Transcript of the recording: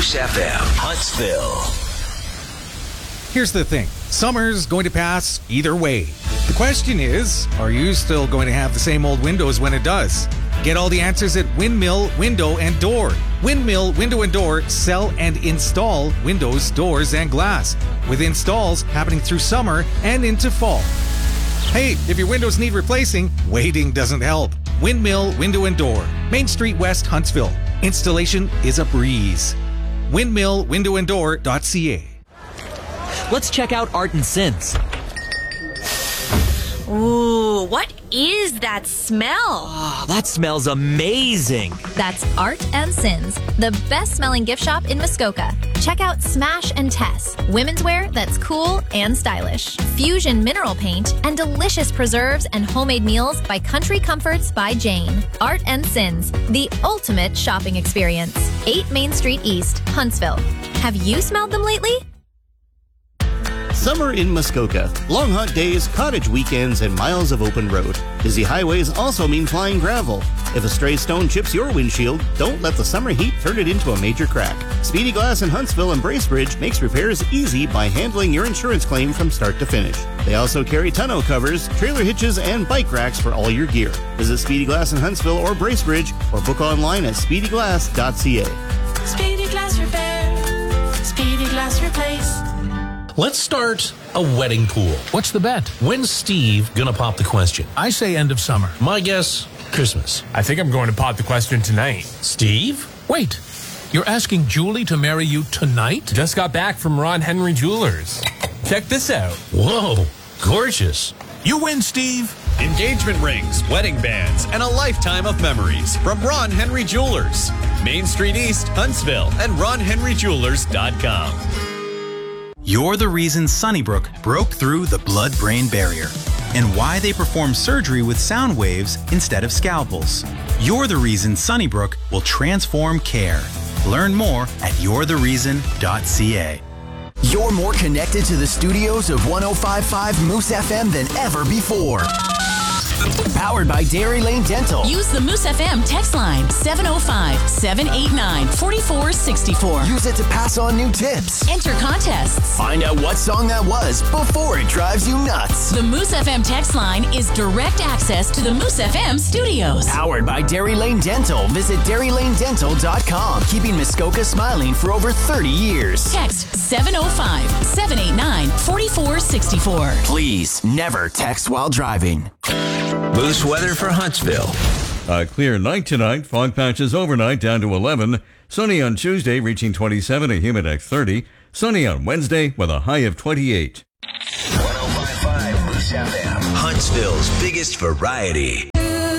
Moose FM, Huntsville. Here's the thing. Summer's going to pass either way. The question is, are you still going to have the same old windows when it does? Get all the answers at Windmill Window and Door. Windmill Window and Door sell and install windows, doors, and glass, with installs happening through summer and into fall. Hey, if your windows need replacing, waiting doesn't help. Windmill Window and Door, Main Street West, Huntsville. Installation is a breeze. windmillwindowanddoor.ca. Let's check out Art and Sins. Ooh, what is that smell? Oh, that smells amazing. That's Art and Sins, the best smelling gift shop in Muskoka. Check out Smash and Tess, women's wear that's cool and stylish. Fusion mineral paint and delicious preserves and homemade meals by Country Comforts by Jane. Art and Sins, the ultimate shopping experience. 8 Main Street East, Huntsville. Have you smelled them lately? Summer in Muskoka. Long hot days, cottage weekends, and miles of open road. Busy highways also mean flying gravel. If a stray stone chips your windshield, don't let the summer heat turn it into a major crack. Speedy Glass in Huntsville and Bracebridge makes repairs easy by handling your insurance claim from start to finish. They also carry tonneau covers, trailer hitches, and bike racks for all your gear. Visit Speedy Glass in Huntsville or Bracebridge or book online at speedyglass.ca. Speedy Glass Repair. Speedy Glass Replace. Let's start a wedding pool. What's the bet? When's Steve gonna pop the question? I say end of summer. My guess, Christmas. I think I'm going to pop the question tonight. Steve? Wait, you're asking Julie to marry you tonight? Just got back from Ron Henry Jewelers. Check this out. Whoa, gorgeous. You win, Steve. Engagement rings, wedding bands, and a lifetime of memories from Ron Henry Jewelers. Main Street East, Huntsville, and RonHenryJewelers.com. You're the reason Sunnybrook broke through the blood-brain barrier and why they perform surgery with sound waves instead of scalpels. You're the reason Sunnybrook will transform care. Learn more at you'rethereason.ca. You're more connected to the studios of 105.5 Moose FM than ever before. Powered by Dairy Lane Dental. Use the Moose FM text line 705-789-4464. Use it to pass on new tips. Enter contests. Find out what song that was before it drives you nuts. The Moose FM text line is direct access to the Moose FM studios. Powered by Dairy Lane Dental. Visit DairyLaneDental.com. Keeping Muskoka smiling for over 30 years. Text 705-789-4464. Please never text while driving. Moose weather for Huntsville. A clear night tonight. Fog patches overnight down to 11. Sunny on Tuesday reaching 27, a humidex 30. Sunny on Wednesday with a high of 28. 105.5 Moose FM. Huntsville's biggest variety.